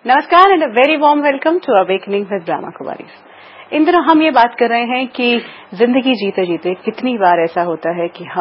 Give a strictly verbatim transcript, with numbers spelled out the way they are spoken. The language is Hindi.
नमस्कार and a very warm welcome to awakening with Brahma Kumaris. इन दिनों हम ये बात कर रहे हैं कि जिंदगी जीते जीते कितनी बार ऐसा होता है कि हम